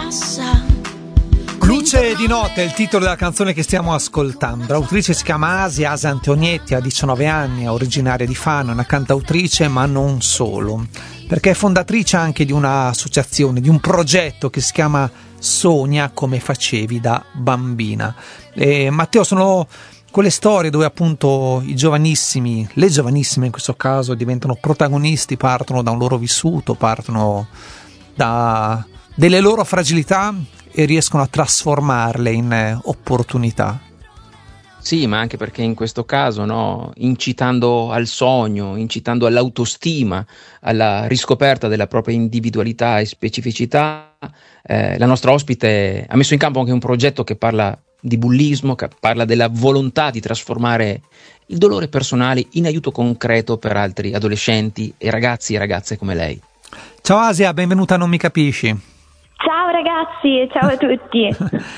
Luce di notte è il titolo della canzone che stiamo ascoltando. L'autrice si chiama Asia Antonietti, ha 19 anni, è originaria di Fano, è una cantautrice ma non solo, perché è fondatrice anche di un'associazione, di un progetto che si chiama Sogna come facevi da bambina. E Matteo, sono quelle storie dove appunto i giovanissimi, le giovanissime in questo caso, diventano protagonisti, partono da un loro vissuto, partono da delle loro fragilità e riescono a trasformarle in opportunità. Sì, ma anche perché in questo caso, no, incitando al sogno, incitando all'autostima, alla riscoperta della propria individualità e specificità, la nostra ospite ha messo in campo anche un progetto che parla di bullismo, che parla della volontà di trasformare il dolore personale in aiuto concreto per altri adolescenti e ragazzi e ragazze come lei. Ciao Asia, benvenuta a Non Mi Capisci. Ciao ragazzi, ciao a tutti.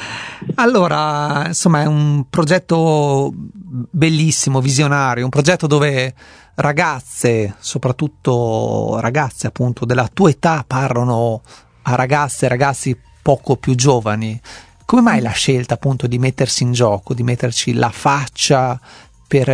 Allora, insomma, è un progetto bellissimo, visionario, un progetto dove ragazze, soprattutto ragazze appunto della tua età, parlano a ragazze e ragazzi poco più giovani. Come mai la scelta appunto di mettersi in gioco, di metterci la faccia per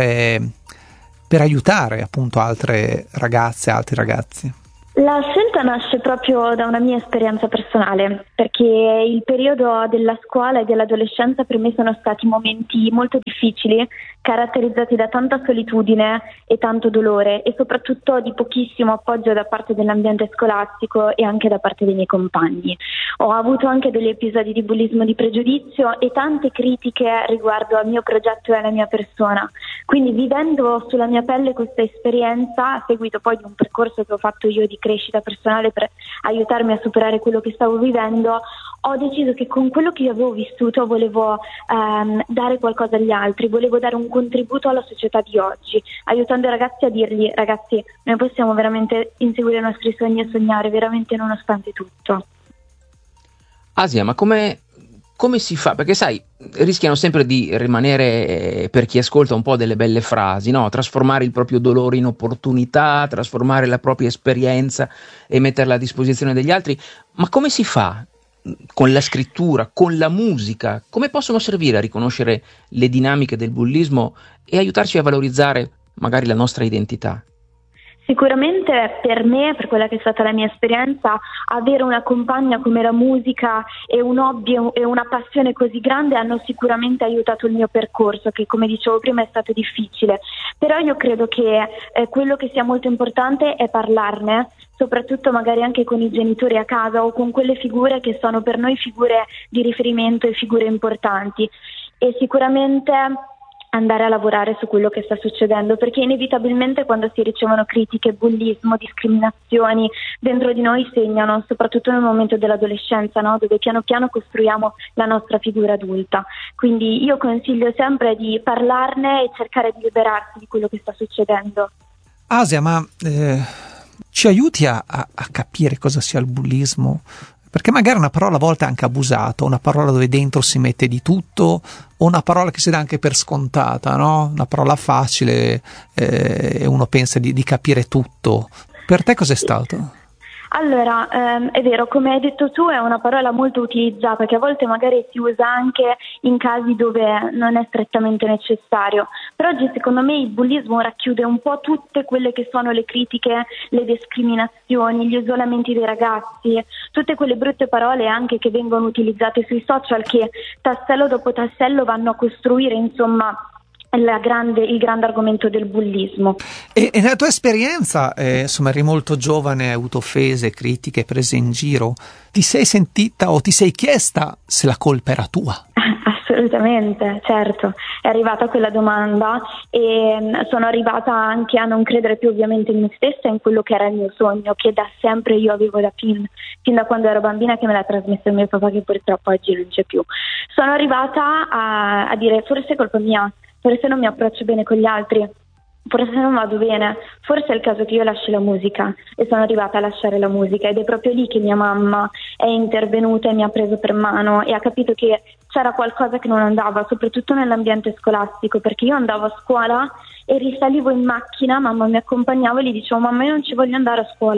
aiutare appunto altre ragazze, altri ragazzi? La scelta nasce proprio da una mia esperienza personale, perché il periodo della scuola e dell'adolescenza per me sono stati momenti molto difficili, caratterizzati da tanta solitudine e tanto dolore e soprattutto di pochissimo appoggio da parte dell'ambiente scolastico e anche da parte dei miei compagni. Ho avuto anche degli episodi di bullismo, di pregiudizio e tante critiche riguardo al mio progetto e alla mia persona. Quindi vivendo sulla mia pelle questa esperienza, a seguito poi di un percorso che ho fatto io di crescita personale per aiutarmi a superare quello che stavo vivendo, ho deciso che con quello che io avevo vissuto volevo dare qualcosa agli altri, volevo dare un contributo alla società di oggi, aiutando i ragazzi a dirgli: ragazzi, noi possiamo veramente inseguire i nostri sogni e sognare veramente nonostante tutto. Asia, ma come si fa? Perché sai, rischiano sempre di rimanere, per chi ascolta, un po' delle belle frasi, no? Trasformare il proprio dolore in opportunità, trasformare la propria esperienza e metterla a disposizione degli altri. Ma come si fa? Con la scrittura, con la musica, come possono servire a riconoscere le dinamiche del bullismo e aiutarci a valorizzare magari la nostra identità? Sicuramente per me, per quella che è stata la mia esperienza, avere una compagna come la musica e un hobby e una passione così grande hanno sicuramente aiutato il mio percorso, che come dicevo prima è stato difficile. Però io credo che quello che sia molto importante è parlarne, soprattutto magari anche con i genitori a casa o con quelle figure che sono per noi figure di riferimento e figure importanti. E sicuramente andare a lavorare su quello che sta succedendo, perché inevitabilmente quando si ricevono critiche, bullismo, discriminazioni, dentro di noi segnano, soprattutto nel momento dell'adolescenza, no? Dove piano piano costruiamo la nostra figura adulta. Quindi io consiglio sempre di parlarne e cercare di liberarsi di quello che sta succedendo. Asia, ma ci aiuti a capire cosa sia il bullismo? Perché magari una parola a volte è anche abusata, una parola dove dentro si mette di tutto, o una parola che si dà anche per scontata, no? Una parola facile e uno pensa di capire tutto. Per te cos'è stato? Allora, è vero, come hai detto tu, è una parola molto utilizzata che a volte magari si usa anche in casi dove non è strettamente necessario. Però oggi secondo me il bullismo racchiude un po' tutte quelle che sono le critiche, le discriminazioni, gli isolamenti dei ragazzi, tutte quelle brutte parole anche che vengono utilizzate sui social che tassello dopo tassello vanno a costruire, insomma, il grande argomento del bullismo. E nella tua esperienza, insomma, eri molto giovane, hai avuto offese, critiche, prese in giro, ti sei sentita o ti sei chiesta se la colpa era tua? Assolutamente, certo, è arrivata quella domanda e sono arrivata anche a non credere più ovviamente in me stessa e in quello che era il mio sogno, che da sempre io avevo fin da quando ero bambina, che me l'ha trasmesso il mio papà, che purtroppo oggi non c'è più. Sono arrivata a dire: forse è colpa mia, forse non mi approccio bene con gli altri, forse non vado bene, forse è il caso che io lasci la musica. E sono arrivata a lasciare la musica ed è proprio lì che mia mamma è intervenuta e mi ha preso per mano e ha capito che c'era qualcosa che non andava, soprattutto nell'ambiente scolastico, perché io andavo a scuola e risalivo in macchina, mamma mi accompagnava e gli dicevo: mamma, io non ci voglio andare a scuola,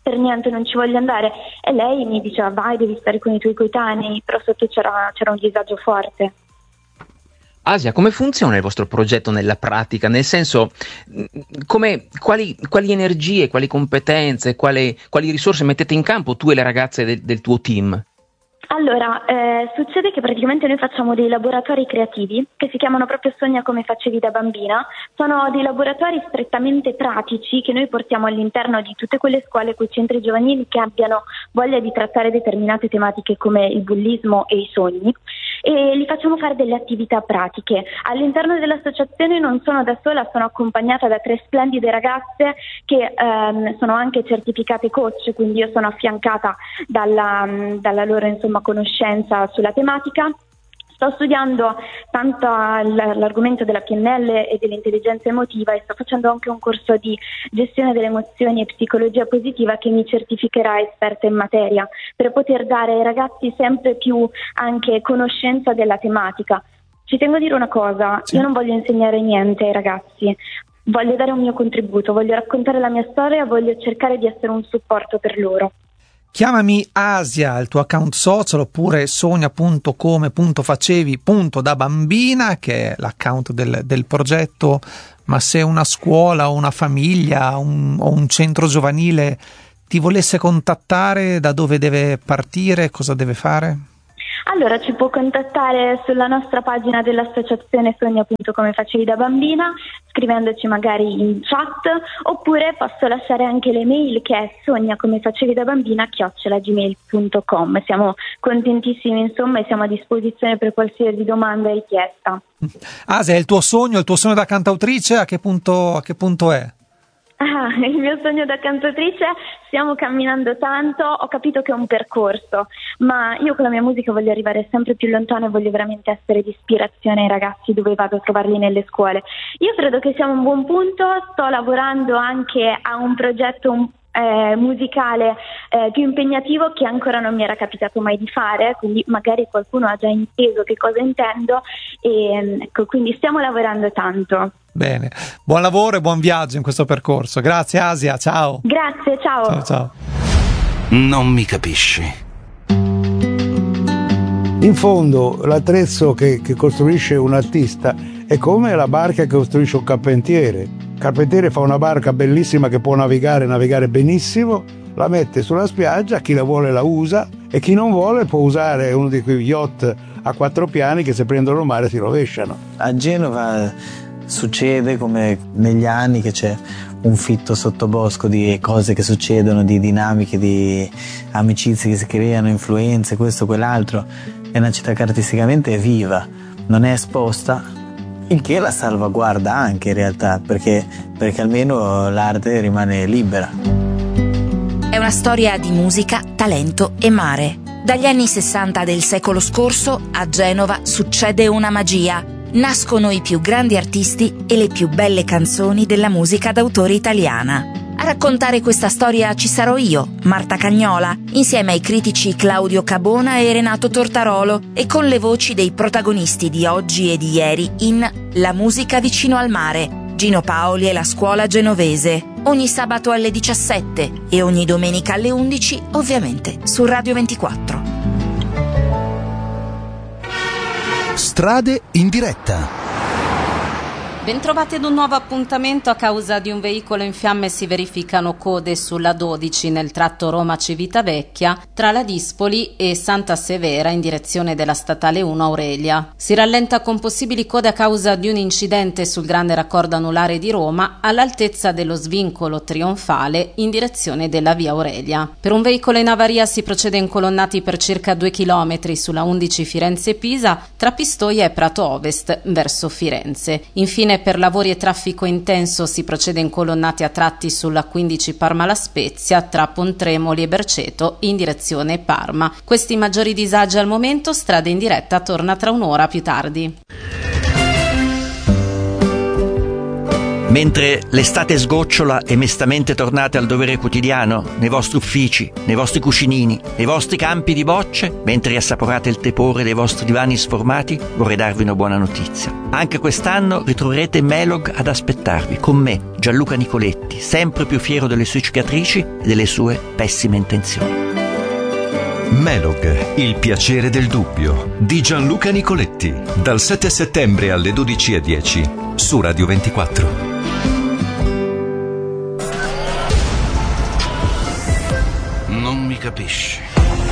per niente non ci voglio andare, e lei mi diceva vai, devi stare con i tuoi coetanei, però sotto c'era un disagio forte. Asia, come funziona il vostro progetto nella pratica? Nel senso, quali energie, quali competenze, quali risorse mettete in campo tu e le ragazze del tuo team? Allora, succede che praticamente noi facciamo dei laboratori creativi che si chiamano proprio Sogna come facevi da bambina. Sono dei laboratori strettamente pratici che noi portiamo all'interno di tutte quelle scuole, quei centri giovanili che abbiano voglia di trattare determinate tematiche come il bullismo e i sogni, e li facciamo fare delle attività pratiche. All'interno dell'associazione non sono da sola, sono accompagnata da 3 splendide ragazze che sono anche certificate coach, quindi io sono affiancata dalla loro conoscenza sulla tematica. Sto studiando tanto l'argomento della PNL e dell'intelligenza emotiva, e sto facendo anche un corso di gestione delle emozioni e psicologia positiva che mi certificherà esperta in materia, per poter dare ai ragazzi sempre più anche conoscenza della tematica. Ci tengo a dire una cosa, io non voglio insegnare niente ai ragazzi, voglio dare un mio contributo, voglio raccontare la mia storia, voglio cercare di essere un supporto per loro. Chiamami Asia, il tuo account social, oppure sogna.come.facevi.da-bambina, che è l'account del progetto. Ma se una scuola o una famiglia o un centro giovanile ti volesse contattare, da dove deve partire, cosa deve fare? Allora ci può contattare sulla nostra pagina dell'associazione Sogna.come facevi da bambina, scrivendoci magari in chat, oppure posso lasciare anche l'email che è sognacomefacevidabambina@gmail.com. Siamo contentissimi insomma e siamo a disposizione per qualsiasi domanda e richiesta. Asia, il tuo sogno da cantautrice a che punto è? Il mio sogno da cantautrice, stiamo camminando tanto, ho capito che è un percorso, ma io con la mia musica voglio arrivare sempre più lontano e voglio veramente essere di ispirazione ai ragazzi dove vado a trovarli nelle scuole. Io credo che siamo a un buon punto, sto lavorando anche a un progetto musicale più impegnativo che ancora non mi era capitato mai di fare, quindi magari qualcuno ha già inteso che cosa intendo, e ecco, quindi stiamo lavorando tanto. Bene, buon lavoro e buon viaggio in questo percorso. Grazie Asia, ciao. Grazie, ciao. Ciao. Non mi capisci. In fondo l'attrezzo che costruisce un artista è come la barca che costruisce un carpentiere. Il carpentiere fa una barca bellissima che può navigare benissimo, la mette sulla spiaggia, chi la vuole la usa, e chi non vuole può usare uno di quei yacht a 4 piani che se prendono mare si rovesciano. A Genova succede come negli anni che c'è un fitto sottobosco di cose che succedono, di dinamiche, di amicizie che si creano, influenze, questo, quell'altro. È una città che artisticamente è viva, non è esposta, il che la salvaguarda anche in realtà, perché almeno l'arte rimane libera. È una storia di musica, talento e mare. Dagli anni 60 del secolo scorso a Genova succede una magia. Nascono i più grandi artisti e le più belle canzoni della musica d'autore italiana. A raccontare questa storia ci sarò io, Marta Cagnola, insieme ai critici Claudio Cabona e Renato Tortarolo, e con le voci dei protagonisti di oggi e di ieri in La musica vicino al mare, Gino Paoli e la scuola genovese, ogni sabato alle 17 e ogni domenica alle 11, ovviamente su Radio 24. Strade in diretta. Bentrovati ad un nuovo appuntamento. A causa di un veicolo in fiamme si verificano code sulla 12 nel tratto Roma-Civitavecchia tra la Dispoli e Santa Severa in direzione della statale 1 Aurelia. Si rallenta con possibili code a causa di un incidente sul grande raccordo anulare di Roma all'altezza dello svincolo Trionfale in direzione della via Aurelia. Per un veicolo in avaria si procede incolonnati per circa 2 chilometri sulla 11 Firenze-Pisa tra Pistoia e Prato Ovest verso Firenze. Infine per lavori e traffico intenso si procede incolonnati a tratti sulla 15 Parma-La Spezia tra Pontremoli e Berceto in direzione Parma. Questi maggiori disagi al momento. Strade in diretta torna tra un'ora più tardi. Mentre l'estate sgocciola e mestamente tornate al dovere quotidiano, nei vostri uffici, nei vostri cuscinini, nei vostri campi di bocce, mentre assaporate il tepore dei vostri divani sformati, vorrei darvi una buona notizia. Anche quest'anno ritroverete Melog ad aspettarvi, con me, Gianluca Nicoletti, sempre più fiero delle sue cicatrici e delle sue pessime intenzioni. Melog, il piacere del dubbio, di Gianluca Nicoletti, dal 7 settembre alle 12:10 su Radio 24. Non mi capisci.